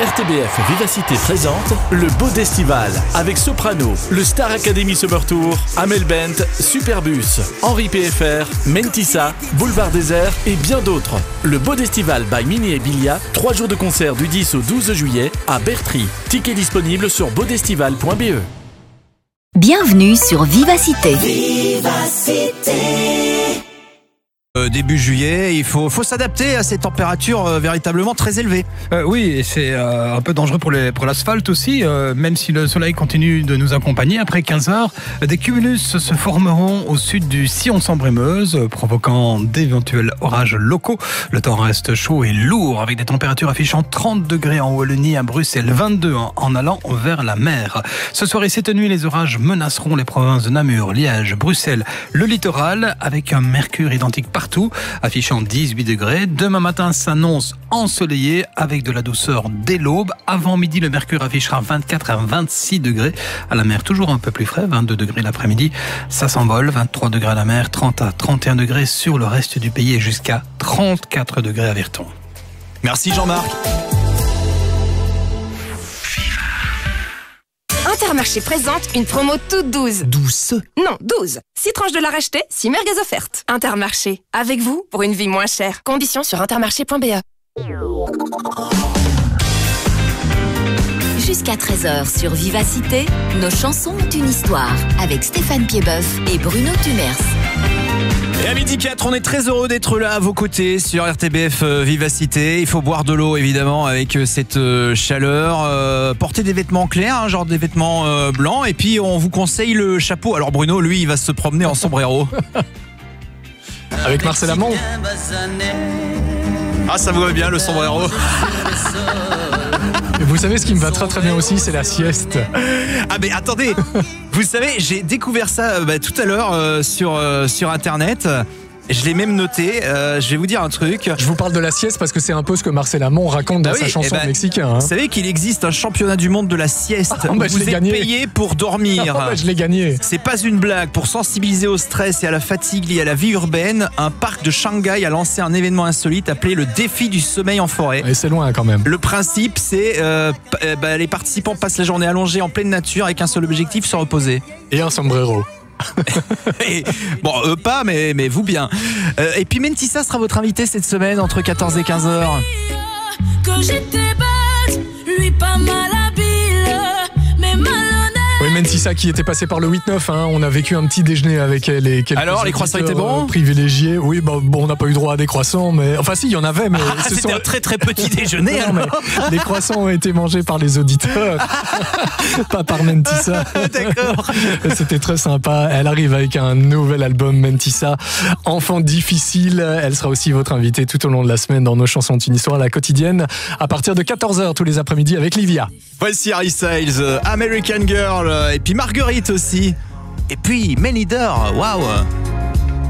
RTBF Vivacité présente le Beau d'Estival avec Soprano, le Star Academy Summer Tour, Amel Bent, Superbus, Henri PFR, Mentissa, Boulevard Désert et bien d'autres. Le Beau d'Estival by Mini et Bilia, 3 jours de concert du 10 au 12 juillet à Bertry. Tickets disponibles sur beaudestival.be. Bienvenue sur Vivacité. Début juillet, il faut s'adapter à ces températures véritablement très élevées. Oui, et c'est un peu dangereux pour l'asphalte aussi, même si le soleil continue de nous accompagner. Après 15 heures, des cumulus se formeront au sud du Sillon-Sambre-et-Meuse, provoquant d'éventuels orages locaux. Le temps reste chaud et lourd, avec des températures affichant 30 degrés en Wallonie, à Bruxelles, 22 en allant vers la mer. Ce soir et cette nuit, les orages menaceront les provinces de Namur, Liège, Bruxelles, le littoral, avec un mercure identique partout, affichant 18 degrés. Demain matin s'annonce ensoleillé avec de la douceur dès l'aube. Avant midi, le mercure affichera 24 à 26 degrés. À la mer, toujours un peu plus frais, 22 degrés l'après-midi. Ça s'envole, 23 degrés à la mer, 30 à 31 degrés sur le reste du pays et jusqu'à 34 degrés à Virton. Merci Jean-Marc. Intermarché présente une promo toute douce. Douce. Non, 12. 6 tranches de la racheter, 6 merguez offertes. Intermarché, avec vous pour une vie moins chère. Conditions sur intermarché.be. Jusqu'à 13h sur Vivacité, nos chansons ont une histoire avec Stéphane Piedboeuf et Bruno Tumers. Et à midi 4, on est très heureux d'être là à vos côtés sur RTBF Vivacité. Il faut boire de l'eau évidemment avec cette chaleur. Porter des vêtements clairs, genre des vêtements blancs. Et puis on vous conseille le chapeau. Alors Bruno, lui, il va se promener en sombrero. Avec Marcel Amont. Ah, ça vous va bien le sombrero. Et vous savez ce qui me va très très bien aussi, c'est la sieste. Ah mais attendez, vous savez, j'ai découvert ça tout à l'heure sur internet. Je l'ai même noté, je vais vous dire un truc. Je vous parle de la sieste parce que c'est un peu ce que Marcel Amont raconte dans sa chanson mexicaine. Hein. Vous savez qu'il existe un championnat du monde de la sieste. Vous êtes payé pour dormir. Je l'ai gagné. C'est pas une blague. Pour sensibiliser au stress et à la fatigue liée à la vie urbaine, un parc de Shanghai a lancé un événement insolite appelé le défi du sommeil en forêt. Et c'est loin quand même. Le principe, c'est les participants passent la journée allongée en pleine nature avec un seul objectif, se reposer. Et un sombrero. Et, bon, pas, mais vous bien. Et puis Mentissa sera votre invité cette semaine entre 14 et 15 heures. Que j'étais bête, lui pas mal habile, mais malhonnête. Oui, Mentissa qui était passée par le 8-9, hein. On a vécu un petit déjeuner avec elle et quelques Alors, les croissants étaient bons privilégiés. Oui, bon, on n'a pas eu droit à des croissants, mais enfin si, il y en avait, mais c'était un très très petit déjeuner. Non, mais les croissants ont été mangés par les auditeurs, pas par Mentissa. D'accord. C'était très sympa. Elle arrive avec un nouvel album, Mentissa, Enfant difficile. Elle sera aussi votre invitée tout au long de la semaine dans nos chansons d'une histoire, la quotidienne, à partir de 14h tous les après-midi avec Livia. Voici Harry Styles, American Girl, et puis Marguerite aussi. Et puis Melidor, waouh.